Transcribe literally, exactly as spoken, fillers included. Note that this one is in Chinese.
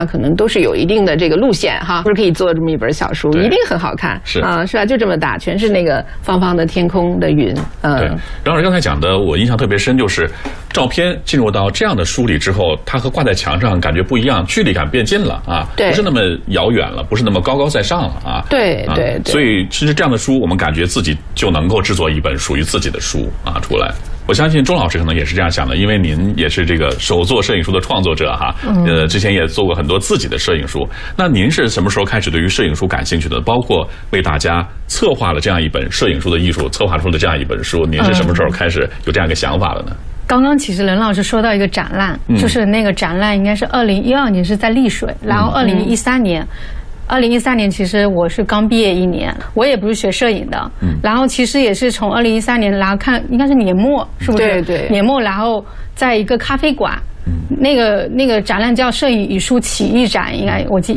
可能都是有一定的这个路线哈，不是可以做这么一本小书，一定很好看， 是啊，是吧？就这么大，全是那个方方的天空的云，嗯。 对。然后刚才讲的，我印象特别深，就是照片进入到这样的书里之后，它和挂在墙上感觉不一样，距离感变近了啊， 对， 不是那么遥远了，不是那么高高在上了啊。 对对对。 所以其实这样的书，我们感觉自己就能够制作一本属于自己的书啊出来。我相信钟老师可能也是这样想的，因为您也是这个手作摄影书的创作者哈，嗯、呃，之前也做过很多自己的摄影书。那您是什么时候开始对于摄影书感兴趣的？包括为大家策划了这样一本摄影书的艺术，策划出了这样一本书，您是什么时候开始有这样一个想法的呢？ 刚刚其实任老师说到一个展览，嗯、就是那个展览应该是二零一二年是在丽水，然后二零一三年。嗯二零一三年，其实我是刚毕业一年，我也不是学摄影的，嗯，然后其实也是从二零一三年，然后看应该是年末，是不是？ 对对， 年末，然后在一个咖啡馆，嗯，那个那个展览叫“摄影与书起义展”，应该我记